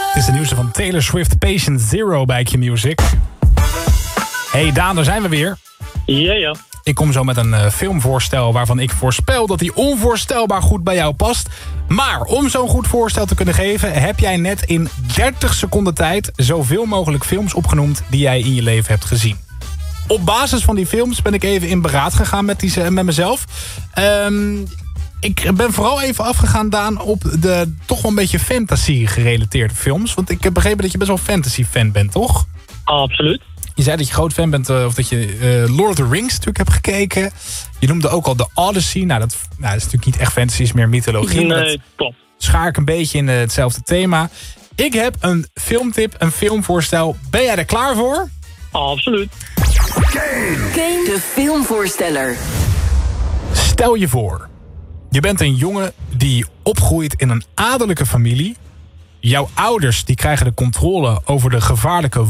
Het is de nieuwste van Taylor Swift, Patient Zero bij Q-Music. Hey Daan, daar zijn we weer. Ja. Ik kom zo met een filmvoorstel waarvan ik voorspel dat die onvoorstelbaar goed bij jou past. Maar om zo'n goed voorstel te kunnen geven, heb jij net in 30 seconden tijd zoveel mogelijk films opgenoemd die jij in je leven hebt gezien. Op basis van die films ben ik even in beraad gegaan met mezelf. Ik ben vooral even afgegaan, Daan, op de toch wel een beetje fantasy-gerelateerde films. Want ik heb begrepen dat je best wel fantasy-fan bent, toch? Absoluut. Je zei dat je groot fan bent, of dat je Lord of the Rings natuurlijk hebt gekeken. Je noemde ook al The Odyssey. Nou, dat is natuurlijk niet echt fantasy, is meer mythologie. Nee, klopt. Schaar ik een beetje in hetzelfde thema. Ik heb een filmtip, een filmvoorstel. Ben jij er klaar voor? Absoluut. Kane, de filmvoorsteller. Stel je voor, je bent een jongen die opgroeit in een adellijke familie. Jouw ouders die krijgen de controle over de gevaarlijke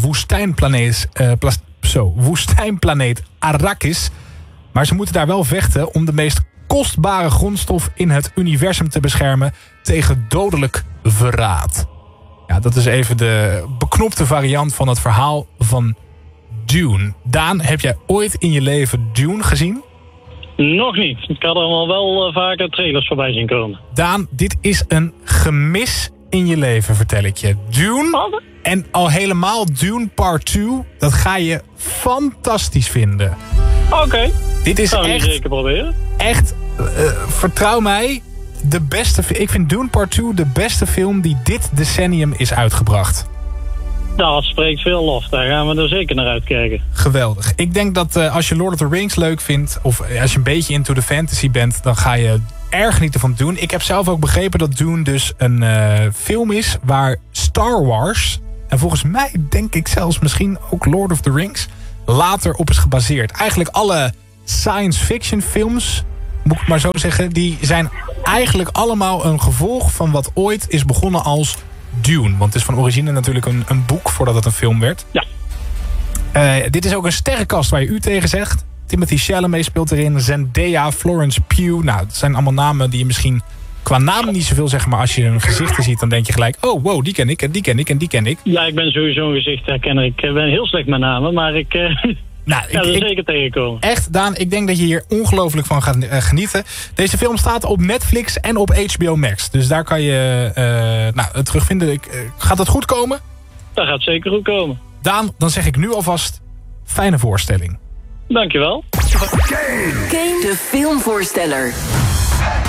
woestijnplaneet Arrakis. Maar ze moeten daar wel vechten om de meest kostbare grondstof in het universum te beschermen tegen dodelijk verraad. Ja, dat is even de beknopte variant van het verhaal van Dune. Daan, heb jij ooit in je leven Dune gezien? Nog niet. Ik had allemaal wel vaker trailers voorbij zien komen. Daan, dit is een gemis in je leven, vertel ik je. Dune, en al helemaal Dune Part 2, dat ga je fantastisch vinden. Oké. Dit is gaan we echt, zeker proberen. Echt, vertrouw mij, de beste. Ik vind Dune Part 2 de beste film die dit decennium is uitgebracht. Nou, dat spreekt veel lof. Daar gaan we er zeker naar uitkijken. Geweldig. Ik denk dat als je Lord of the Rings leuk vindt, of als je een beetje into the fantasy bent, dan ga je erg genieten van Dune. Ik heb zelf ook begrepen dat Dune dus een film is waar Star Wars, en volgens mij denk ik zelfs misschien ook Lord of the Rings, later op is gebaseerd. Eigenlijk alle science fiction films, moet ik maar zo zeggen, die zijn eigenlijk allemaal een gevolg van wat ooit is begonnen als Dune. Want het is van origine natuurlijk een boek voordat het een film werd. Ja. Dit is ook een sterrenkast waar je u tegen zegt. Timothy Chalamet speelt erin. Zendaya, Florence Pugh. Nou, dat zijn allemaal namen die je misschien qua naam niet zoveel zeggen. Maar als je hun gezichten ziet, dan denk je gelijk, oh wow, die ken ik en die ken ik en die ken ik. Ja, ik ben sowieso een gezichtherkenner. Ik ben heel slecht met namen, maar ik ga er zeker tegenkomen. Echt, Daan, ik denk dat je hier ongelooflijk van gaat genieten. Deze film staat op Netflix en op HBO Max. Dus daar kan je het terugvinden. Gaat dat goed komen? Dat gaat zeker goed komen. Daan, dan zeg ik nu alvast fijne voorstelling. Dankjewel. Kane, de filmvoorsteller.